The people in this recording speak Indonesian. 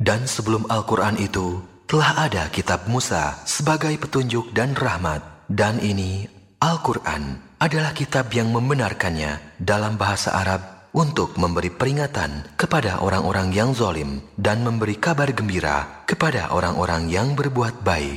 Dan sebelum Al-Quran itu, telah ada kitab Musa sebagai petunjuk dan rahmat. Dan ini, Al-Quran, adalah kitab yang membenarkannya dalam bahasa Arab untuk memberi peringatan kepada orang-orang yang zalim dan memberi kabar gembira kepada orang-orang yang berbuat baik.